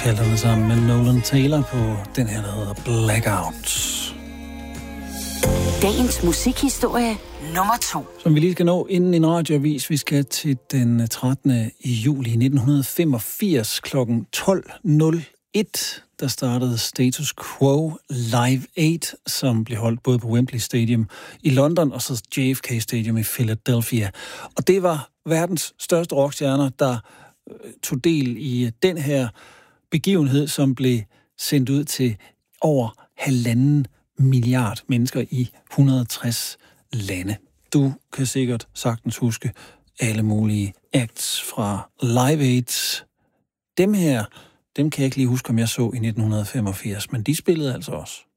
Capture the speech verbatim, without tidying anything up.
Skelterne sammen med Nolan Taylor på den her, der hedder Blackout. Dagens musikhistorie nummer to. Som vi lige skal nå inden en radioavis. Vi skal til den trettende juli nitten femogfirs klokken tolv nul et. Der startede Status Quo Live otte, som blev holdt både på Wembley Stadium i London og så J F K Stadium i Philadelphia. Og det var verdens største rockstjerner, der tog del i den her begivenhed, som blev sendt ud til over halvanden milliard mennesker i et hundrede og tres lande. Du kan sikkert sagtens huske alle mulige acts fra Live otte. Dem her, dem kan jeg ikke lige huske, om jeg så i nitten femogfirs, men de spillede altså også.